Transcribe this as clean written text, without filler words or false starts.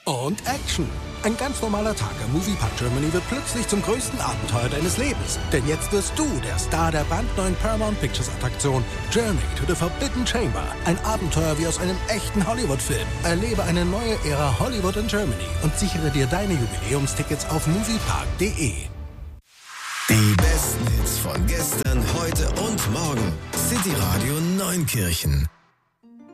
und Action. Ein ganz normaler Tag am Moviepark Germany wird plötzlich zum größten Abenteuer deines Lebens. Denn jetzt wirst du der Star der brandneuen Paramount Pictures Attraktion Journey to the Forbidden Chamber. Ein Abenteuer wie aus einem echten Hollywood-Film. Erlebe eine neue Ära Hollywood in Germany und sichere dir deine Jubiläumstickets auf moviepark.de. Die besten Hits von gestern, heute und morgen. City Radio Neunkirchen.